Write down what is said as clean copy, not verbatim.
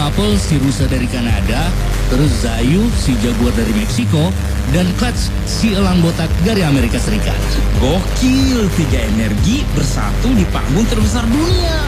Couple si rusa dari Kanada, terus Zayu si jaguar dari Meksiko, dan Clutch si elang botak dari Amerika Serikat. Gokil, 3 energi bersatu di panggung terbesar dunia.